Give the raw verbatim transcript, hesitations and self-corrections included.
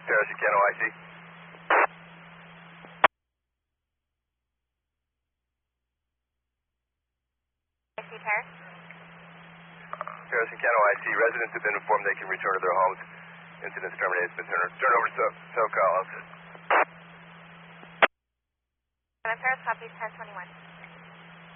Paris and Keno I C. I C Paris. Paris and Keno I C. Residents have been informed they can return to their homes. Incidents terminated. It's been turned, turned over to SoCal. Paris, copy ten twenty-one.